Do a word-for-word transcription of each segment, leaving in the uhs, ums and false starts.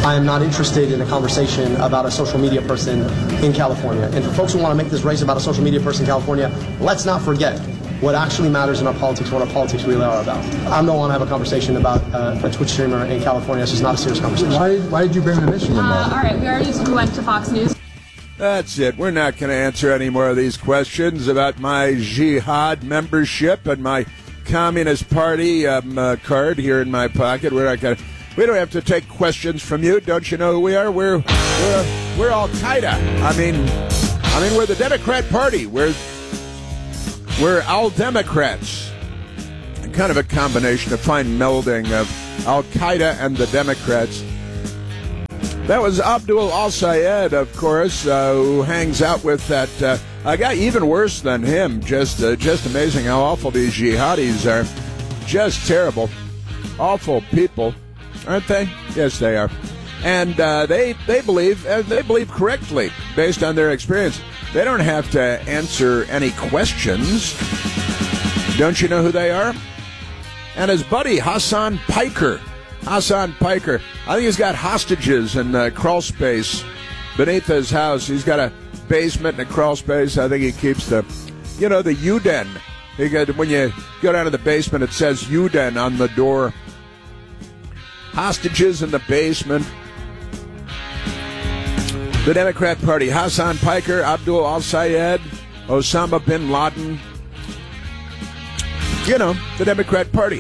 I am not interested in a conversation about a social media person in California. And for folks who want to make this race about a social media person in California, let's not forget what actually matters in our politics, what our politics really are about. I don't want to have a conversation about uh, a Twitch streamer in California. This is not a serious conversation. Why, why did you bring the issue? Uh, all right, we already went to Fox News. That's it. We're not going to answer any more of these questions about my jihad membership and my Communist Party um, uh, card here in my pocket. We're not going to. We don't have to take questions from you. Don't you know who we are? We're we're we're Al Qaeda. I mean, I mean we're the Democrat Party. We're we're Al Democrats. Kind of a combination, a fine melding of Al Qaeda and the Democrats. That was Abdul Al-Sayed, of course, uh, who hangs out with that uh, a guy even worse than him. Just uh, just amazing how awful these jihadis are. Just terrible. Awful people, aren't they? Yes, they are. And uh, they they believe uh, they believe correctly based on their experience. They don't have to answer any questions. Don't you know who they are? And his buddy Hassan Piker. Hassan Piker. I think he's got hostages in the crawl space beneath his house. He's got a basement and a crawl space. I think he keeps the, you know, the U-Den. He got, when you go down to the basement, it says U-Den on the door. Hostages in the basement. The Democrat Party. Hassan Piker, Abdul Al-Sayed, Osama bin Laden. You know, the Democrat Party.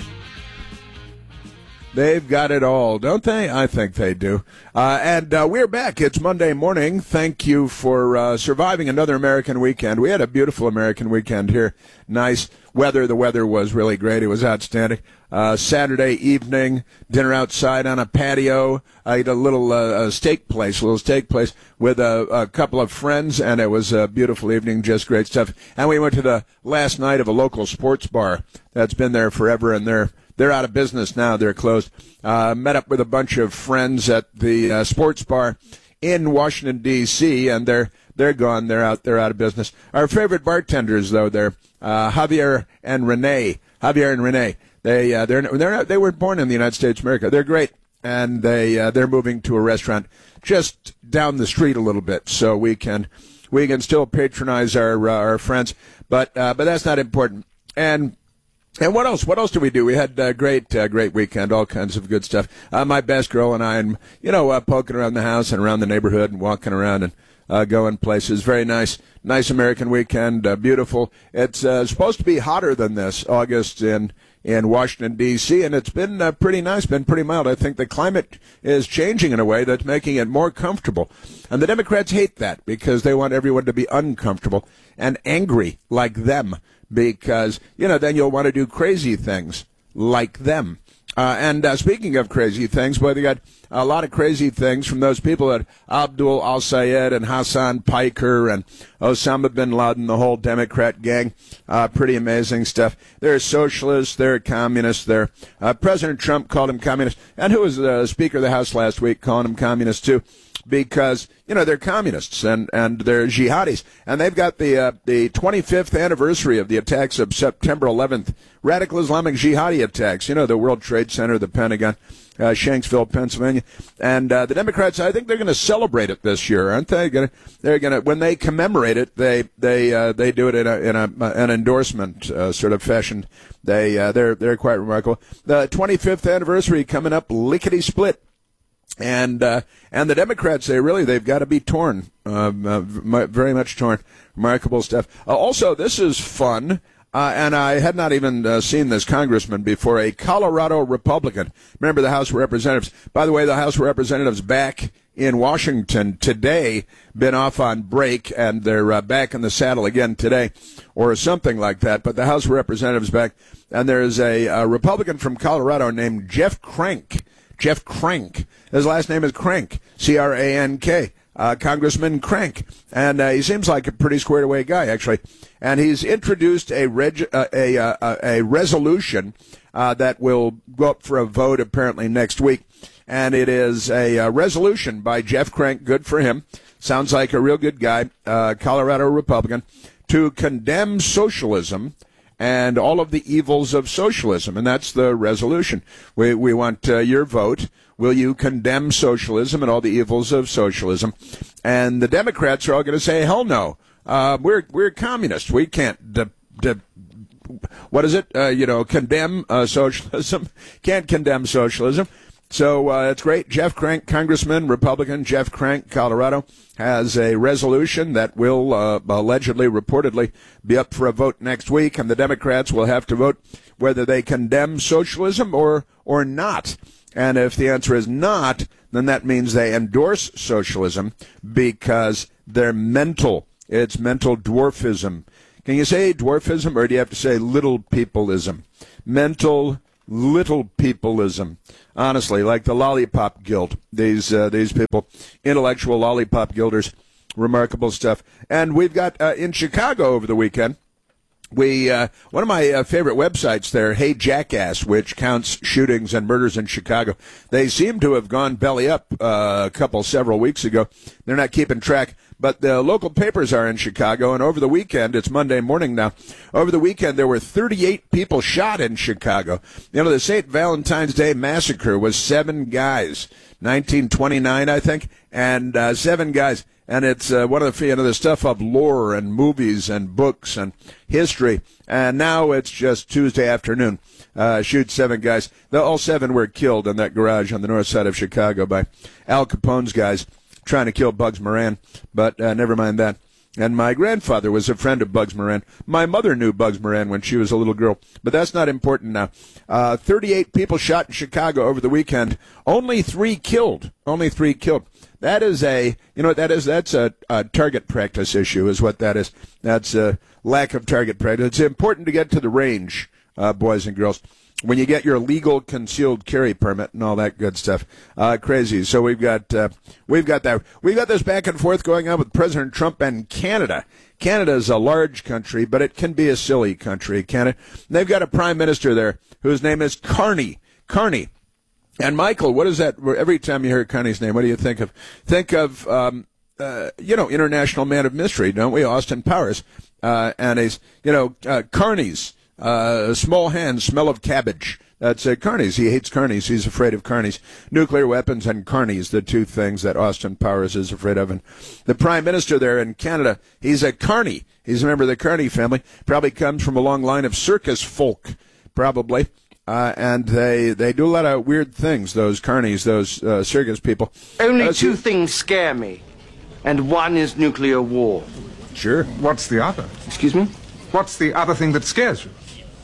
They've got it all, don't they? I think they do. Uh, and uh, we're back. It's Monday morning. Thank you for uh, surviving another American weekend. We had a beautiful American weekend here. Nice weather. The weather was really great. It was outstanding. Uh, Saturday evening, dinner outside on a patio. I ate a little uh, a steak place, a little steak place with a, a couple of friends, and it was a beautiful evening, just great stuff. And we went to the last night of a local sports bar that's been there forever, and they're They're out of business now. They're closed. Uh, met up with a bunch of friends at the uh, sports bar in Washington, D C, and they're they're gone. They're out. They're out of business. Our favorite bartenders, though, they're uh, Javier and Renee. Javier and Renee. They uh, they're they're not, they weren't born in the United States of America. They're great, and they uh, they're moving to a restaurant just down the street a little bit, so we can we can still patronize our uh, our friends. But uh, but that's not important. And And what else? What else did we do? We had a great, uh, great weekend, all kinds of good stuff. Uh, my best girl and I, and you know, uh, poking around the house and around the neighborhood and walking around and uh, going places. Very nice, nice American weekend, uh, beautiful. It's uh, supposed to be hotter than this, August in in Washington, D C, and it's been uh, pretty nice, been pretty mild. I think the climate is changing in a way that's making it more comfortable. And the Democrats hate that because they want everyone to be uncomfortable and angry like them. Because, you know, then you'll want to do crazy things like them. Uh, and uh, speaking of crazy things, boy, they got a lot of crazy things from those people at Abdul Al-Sayed and Hassan Piker and Osama bin Laden, the whole Democrat gang. Uh, pretty amazing stuff. They're socialists. They're communists. They're uh, President Trump called them communists. And who was the Speaker of the House last week calling them communists, too? Because, you know, they're communists and, and they're jihadis. And they've got the uh, the twenty-fifth anniversary of the attacks of September eleventh, radical Islamic jihadi attacks. You know, the World Trade Center, the Pentagon, uh, Shanksville, Pennsylvania. And uh, the Democrats, I think they're going to celebrate it this year, aren't they? Gonna, they're going to, when they commemorate it, they they uh, they do it in a in a an endorsement uh, sort of fashion. They uh, they're they're quite remarkable. The twenty-fifth anniversary coming up, lickety split. And uh, and the Democrats, they really, they've got to be torn, uh, uh, very much torn. Remarkable stuff. Uh, also, this is fun, uh, and I had not even uh, seen this congressman before, a Colorado Republican. Remember the House of Representatives. By the way, the House of Representatives back in Washington today, been off on break, and they're uh, back in the saddle again today, or something like that. But the House of Representatives back, and there's a, a Republican from Colorado named Jeff Crank. Jeff Crank. His last name is Crank, C R A N K, uh, Congressman Crank. And uh, he seems like a pretty squared-away guy, actually. And he's introduced a reg- uh, a, uh, a resolution uh, that will go up for a vote apparently next week. And it is a uh, resolution by Jeff Crank, good for him, sounds like a real good guy, uh, Colorado Republican, to condemn socialism and all of the evils of socialism. And that's the resolution. We, we want uh, your vote. Will you condemn socialism and all the evils of socialism? And the Democrats are all going to say, hell no. Uh, we're we're communists. We can't, de- de- what is it? Uh, you know, condemn uh, socialism. Can't condemn socialism. So uh, it's great. Jeff Crank, Congressman, Republican, Jeff Crank, Colorado, has a resolution that will uh, allegedly, reportedly, be up for a vote next week, and the Democrats will have to vote whether they condemn socialism or or not. And if the answer is not, then that means they endorse socialism because they're mental. It's mental dwarfism. Can you say dwarfism, or do you have to say little peopleism? Mental little peopleism. Honestly, like the Lollipop Guild. These uh, these people, intellectual Lollipop Guilders, remarkable stuff. And we've got uh, in Chicago over the weekend, we uh, one of my uh, favorite websites there, Hey Jackass, which counts shootings and murders in Chicago. They seem to have gone belly up uh, a couple, several weeks ago. They're not keeping track. But the local papers are in Chicago, and over the weekend, it's Monday morning now, over the weekend there were thirty-eight people shot in Chicago. You know, the Saint Valentine's Day massacre was seven guys, nineteen twenty-nine, I think, and uh, seven guys. And it's uh, one of the, you know, the stuff of lore and movies and books and history. And now it's just Tuesday afternoon. Uh, shoot seven guys. The, all seven were killed in that garage on the north side of Chicago by Al Capone's guys, trying to kill Bugs Moran, but uh, never mind that. And my grandfather was a friend of Bugs Moran. My mother knew Bugs Moran when she was a little girl, but that's not important now. Uh, thirty-eight people shot in Chicago over the weekend. Only three killed. Only three killed. That is a, you know what that is? That's a, a target practice issue is what that is. That's a lack of target practice. It's important to get to the range, uh, boys and girls, when you get your legal concealed carry permit and all that good stuff. Uh, crazy. So we've got, uh, we've got that. We've got this back and forth going on with President Trump and Canada. Canada is a large country, but it can be a silly country, Canada. They've got a prime minister there whose name is Carney. Carney. And Michael, what is that? Every time you hear Carney's name, what do you think of? Think of, um, uh, you know, international man of mystery, don't we? Austin Powers. Uh, and he's, you know, uh, Carney's. Uh, small hands, smell of cabbage. That's uh, carnies. He hates carnies. He's afraid of carnies. Nuclear weapons and carnies, the two things that Austin Powers is afraid of. And the prime minister there in Canada, he's a carny. He's a member of the Carney family. Probably comes from a long line of circus folk, probably. Uh, and they they do a lot of weird things, those carnies, those uh, circus people. Only uh, two so, things scare me, and one is nuclear war. Sure. What's the other? Excuse me? What's the other thing that scares you?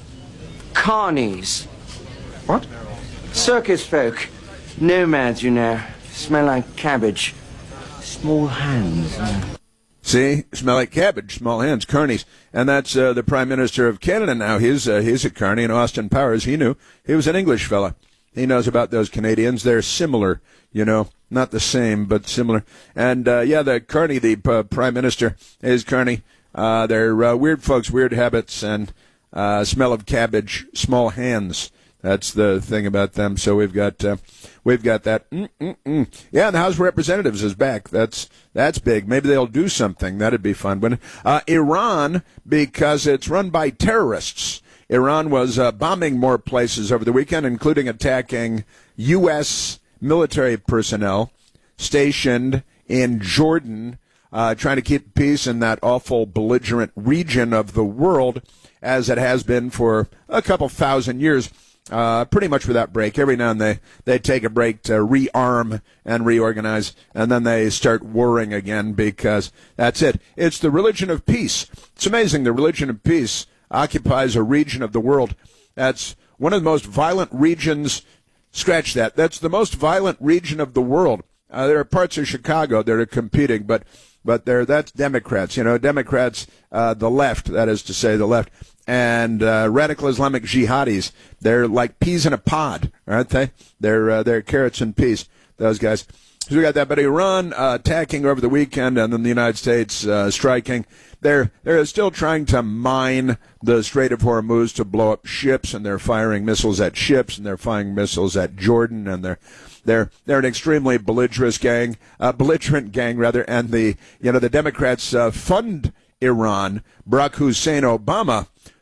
Carnies. What? Circus folk. Nomads, you know. Smell like cabbage. Small hands. See, smell like cabbage, small hands, carnies. And that's uh, the Prime Minister of Canada now. He's, uh, he's a carny, and Austin Powers, he knew. He was an English fella. He knows about those Canadians. They're similar, you know, not the same, but similar. And, uh, yeah, the carny, the uh, Prime Minister is carny. Uh, they're uh, weird folks, weird habits, and uh, smell of cabbage, small hands. That's the thing about them. So we've got uh, we've got that. Mm-mm-mm. Yeah, the House of Representatives is back. That's that's big. Maybe they'll do something. That'd be fun. But uh, Iran, because it's run by terrorists. Iran was uh, bombing more places over the weekend, including attacking U S military personnel stationed in Jordan, uh, trying to keep peace in that awful belligerent region of the world, as it has been for a couple thousand years. Uh, pretty much without break. Every now and then they, they take a break to rearm and reorganize, and then they start warring again because that's it. It's the religion of peace. It's amazing. The religion of peace occupies a region of the world that's one of the most violent regions. Scratch that. That's the most violent region of the world. Uh, there are parts of Chicago that are competing, but but they're, that's Democrats. You know, Democrats, uh, the left, that is to say the left. And uh, radical Islamic jihadis, they're like peas in a pod, aren't they? They're uh, they're carrots and peas, those guys. So we got that. But Iran uh, attacking over the weekend, and then the United States uh, striking. They're they're still trying to mine the Strait of Hormuz to blow up ships, and they're firing missiles at ships, and they're firing missiles at Jordan, and they're they're they're an extremely belligerent gang, uh, belligerent gang rather. And the you know the Democrats uh, fund Iran. Barack Hussein Obama,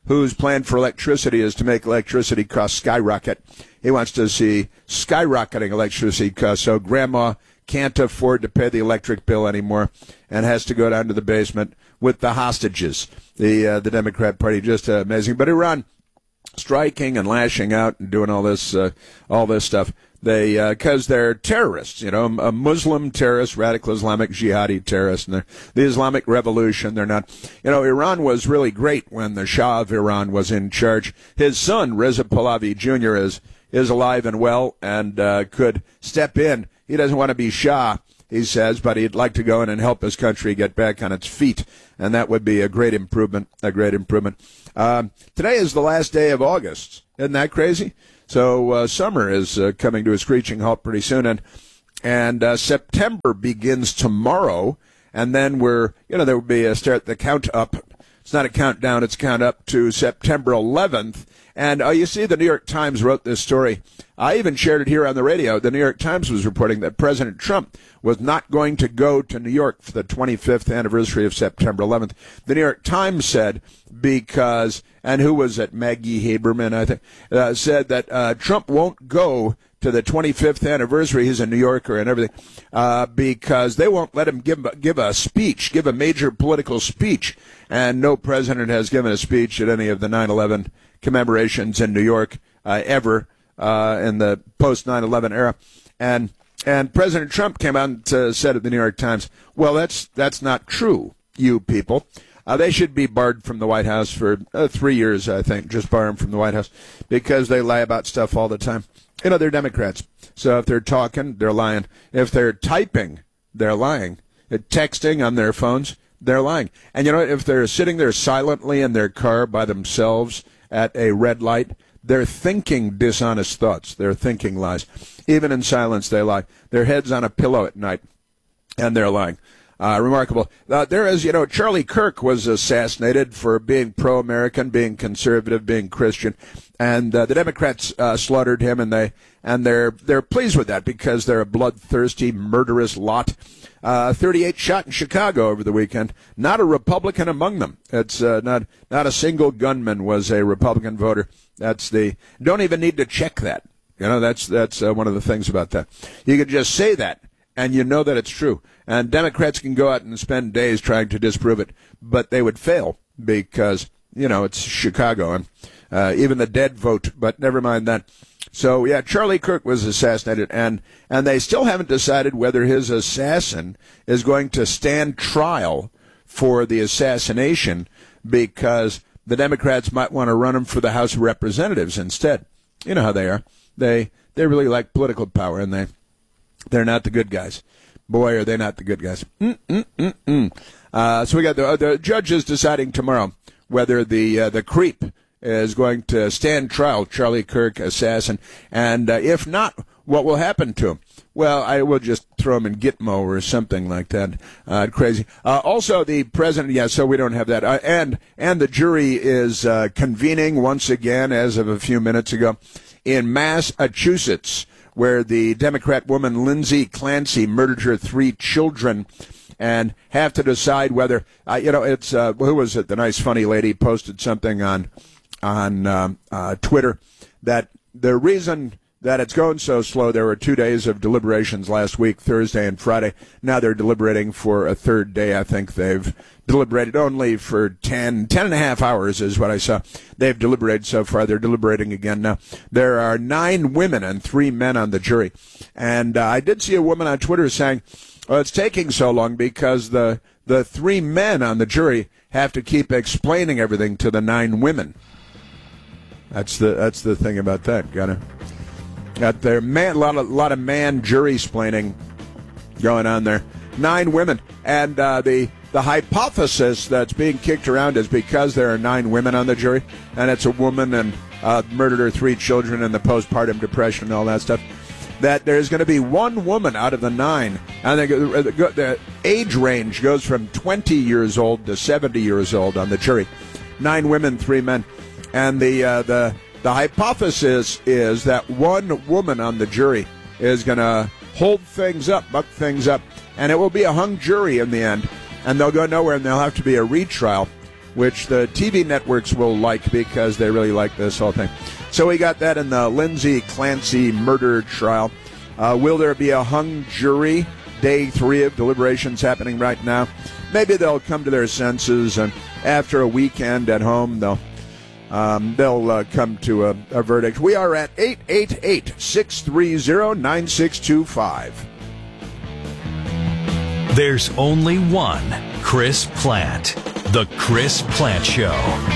whose plan for electricity is to make electricity costs skyrocket. He wants to see skyrocketing electricity costs, so grandma can't afford to pay the electric bill anymore and has to go down to the basement with the hostages. The uh, the Democrat Party, just uh, amazing. But Iran striking and lashing out and doing all this uh, all this stuff. They because uh, they're terrorists, you know, a Muslim terrorist, radical Islamic jihadi terrorists, and they're the Islamic Revolution. They're not, you know, Iran was really great when the Shah of Iran was in charge. His son Reza Pahlavi Junior is is alive and well and uh, could step in. He doesn't want to be Shah, he says, but he'd like to go in and help his country get back on its feet, and that would be a great improvement. A great improvement. Um, today is the last day of August. Isn't that crazy? So uh, summer is uh, coming to a screeching halt pretty soon, and and uh, September begins tomorrow, and then we're, you know, there will be a start the count up. It's not a countdown; it's a count up to September eleventh. And uh, you see, the New York Times wrote this story. I even shared it here on the radio. The New York Times was reporting that President Trump was not going to go to New York for the twenty-fifth anniversary of September eleventh. The New York Times said because, and who was it, Maggie Haberman, I think, uh, said that uh, Trump won't go to the twenty-fifth anniversary. He's a New Yorker and everything, uh, because they won't let him give, give a speech, give a major political speech. And no president has given a speech at any of the nine eleven commemorations in New York uh, ever uh, in the post nine eleven era. And and President Trump came out and uh, said at the New York Times, well, that's that's not true, you people. Uh, they should be barred from the White House for uh, three years, I think, just bar them from the White House, because they lie about stuff all the time. You know, they're Democrats. So if they're talking, they're lying. If they're typing, they're lying. They're texting on their phones, they're lying. And you know, if they're sitting there silently in their car by themselves at a red light, they're thinking dishonest thoughts. They're thinking lies. Even in silence, they lie. Their head's on a pillow at night, and they're lying. Uh, remarkable. Uh, there is, you know, Charlie Kirk was assassinated for being pro-American, being conservative, being Christian, and uh, the Democrats uh, slaughtered him, and they and they're they're pleased with that because they're a bloodthirsty, murderous lot. Uh, thirty-eight shot in Chicago over the weekend. Not a Republican among them. It's uh, not not a single gunman was a Republican voter. That's the don't even need to check that. You know, that's that's uh, one of the things about that. You can just say that, and you know that it's true. And Democrats can go out and spend days trying to disprove it, but they would fail because, you know, it's Chicago, and uh, even the dead vote, but never mind that. So, yeah, Charlie Kirk was assassinated, and, and they still haven't decided whether his assassin is going to stand trial for the assassination, because the Democrats might want to run him for the House of Representatives instead. You know how they are. They they really like political power, and they, they're not the good guys. Boy, are they not the good guys. Mm-mm-mm-mm. Uh, so we got the, uh, the judges deciding tomorrow whether the uh, the creep is going to stand trial, Charlie Kirk, assassin, and uh, if not, what will happen to him? Well, I will just throw him in Gitmo or something like that. Uh, crazy. Uh, also, the president, yeah, so we don't have that. Uh, and and the jury is uh, convening once again, as of a few minutes ago, in Massachusetts, where the Democrat woman Lindsay Clancy murdered her three children, and have to decide whether, uh, you know, it's, uh, who was it? The nice funny lady posted something on on um, uh, Twitter that the reason that it's going so slow, there were two days of deliberations last week, Thursday and Friday. Now they're deliberating for a third day. I think they've deliberated only for ten, ten and a half hours is what I saw. They've deliberated so far. They're deliberating again now. There are nine women and three men on the jury. And uh, I did see a woman on Twitter saying, well, it's taking so long because the the three men on the jury have to keep explaining everything to the nine women. That's the that's the thing about that. Got to got there man a lot of lot of man jury splaining going on there. Nine women, and uh, the the hypothesis that's being kicked around is because there are nine women on the jury, and it's a woman and uh, murdered her three children and the postpartum depression and all that stuff, that there's going to be one woman out of the nine, and the, the, the age range goes from twenty years old to seventy years old on the jury. Nine women, three men. And the uh, the the hypothesis is that one woman on the jury is going to hold things up, buck things up, and it will be a hung jury in the end, and they'll go nowhere, and there'll have to be a retrial. which the T V networks will like because they really like this whole thing. So we got that in the Lindsay Clancy murder trial. Uh, will there be a hung jury? Day three of deliberations happening right now. Maybe they'll come to their senses, and after a weekend at home, they'll um, they'll uh, come to a, a verdict. We are at eight eight eight, six three zero, nine six two five. There's only one Chris Plant. The Chris Plant Show.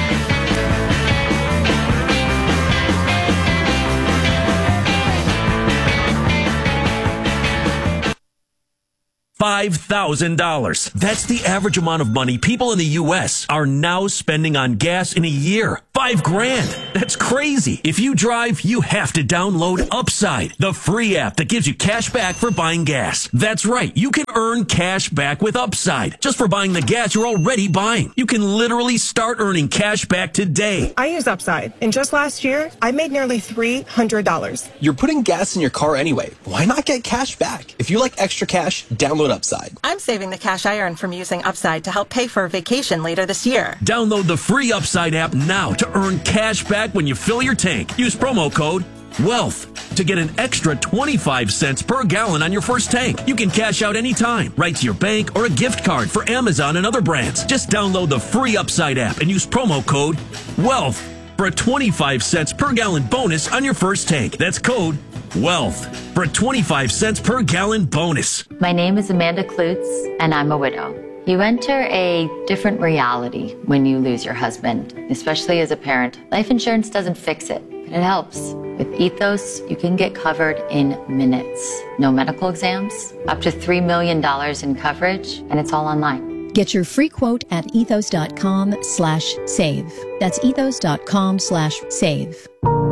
five thousand dollars. That's the average amount of money people in the U S are now spending on gas in a year. Five grand. That's crazy. If you drive, you have to download Upside, the free app that gives you cash back for buying gas. That's right. You can earn cash back with Upside just for buying the gas you're already buying. You can literally start earning cash back today. I use Upside, and just last year, I made nearly three hundred dollars. You're putting gas in your car anyway. Why not get cash back? If you like extra cash, download Upside. I'm saving the cash I earn from using Upside to help pay for a vacation later this year. Download the free Upside app now to earn cash back when you fill your tank. Use promo code WEALTH to get an extra twenty-five cents per gallon on your first tank. You can cash out anytime, right to your bank or a gift card for Amazon and other brands. Just download the free Upside app and use promo code WEALTH for a twenty-five cents per gallon bonus on your first tank. That's code WEALTH for a twenty-five cents per gallon bonus. My name is Amanda Klutz, and I'm a widow. You enter a different reality when you lose your husband, especially as a parent. Life insurance doesn't fix it, but it helps. With Ethos, you can get covered in minutes. No medical exams, up to three million dollars in coverage, and it's all online. Get your free quote at ethos.com slash save. That's ethos.com slash save.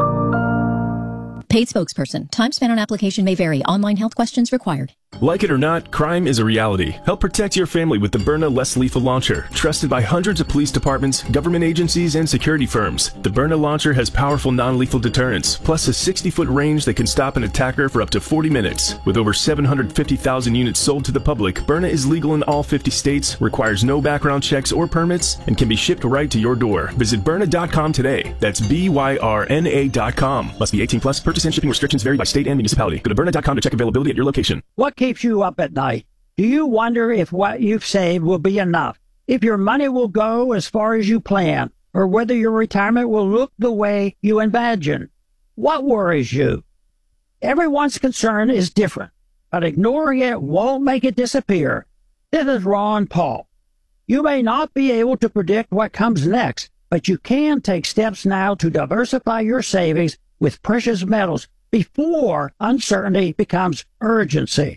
Paid spokesperson. Time spent on application may vary. Online health questions required. Like it or not, crime is a reality. Help protect your family with the Byrna Less Lethal Launcher, trusted by hundreds of police departments, government agencies, and security firms. The Byrna launcher has powerful non-lethal deterrence, plus a sixty-foot range that can stop an attacker for up to forty minutes. With over seven hundred fifty thousand units sold to the public, Byrna is legal in all fifty states, requires no background checks or permits, and can be shipped right to your door. Visit Byrna dot com today. That's B Y R N A dot com. Must be eighteen plus. Purchase and shipping restrictions vary by state and municipality. Go to Byrna dot com to check availability at your location. What keeps you up at night? Do you wonder if what you've saved will be enough? If your money will go as far as you plan? Or whether your retirement will look the way you imagine? What worries you? Everyone's concern is different, but ignoring it won't make it disappear. This is Ron Paul. You may not be able to predict what comes next, but you can take steps now to diversify your savings with precious metals before uncertainty becomes urgency.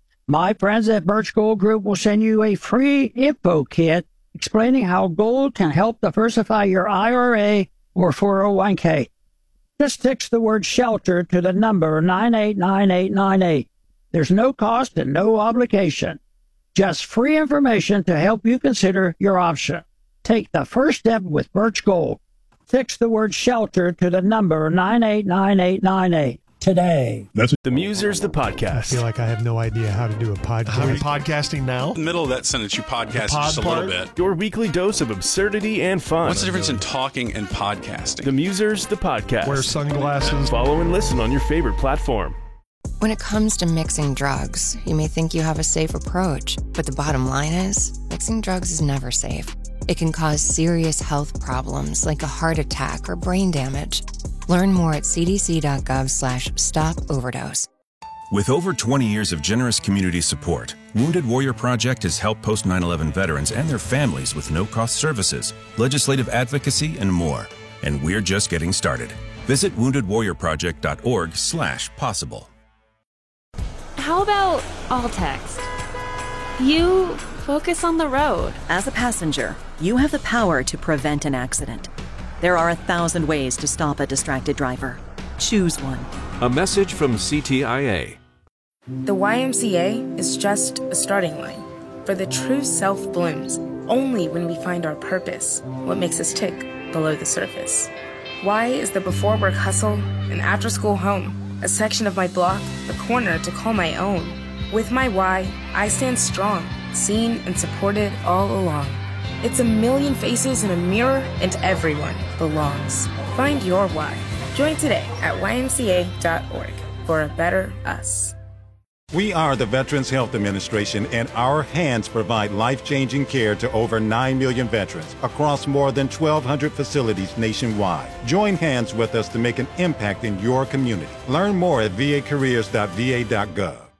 My friends at Birch Gold Group will send you a free info kit explaining how gold can help diversify your I R A or four oh one k. Just text the word SHELTER to the number nine eight nine eight nine eight. There's no cost and no obligation. Just free information to help you consider your option. Take the first step with Birch Gold. Text the word SHELTER to the number nine eight nine eight nine eight. Today. That's The Musers, the podcast. I feel like I have no idea how to do a podcast. Are you podcasting now? In the middle of that sentence, you podcast just a little bit. Your weekly dose of absurdity and fun. What's the difference in talking and podcasting? The Musers, the podcast. Wear sunglasses. Follow and listen on your favorite platform. When it comes to mixing drugs, you may think you have a safe approach, but the bottom line is, mixing drugs is never safe. It can cause serious health problems like a heart attack or brain damage. Learn more at cdc.gov slash stop overdose. With over twenty years of generous community support, Wounded Warrior Project has helped post nine eleven veterans and their families with no-cost services, legislative advocacy, and more. And we're just getting started. Visit wounded warrior project dot org slash possible. How about all text? You focus on the road. As a passenger, you have the power to prevent an accident. There are a thousand ways to stop a distracted driver. Choose one. A message from C T I A. The Y M C A is just a starting line. For the true self blooms only when we find our purpose, what makes us tick below the surface. Y is the before work hustle, an after school home, a section of my block, a corner to call my own. With my Y, I stand strong, seen and supported all along. It's a million faces in a mirror, and everyone belongs. Find your why. Join today at Y M C A dot org for a better us. We are the Veterans Health Administration, and our hands provide life-changing care to over nine million veterans across more than twelve hundred facilities nationwide. Join hands with us to make an impact in your community. Learn more at v a careers dot v a dot gov.